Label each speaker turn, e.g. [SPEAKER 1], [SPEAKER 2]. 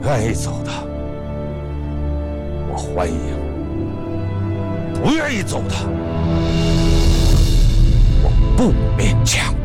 [SPEAKER 1] 愿意走的，我欢迎；不愿意走的，我不勉强。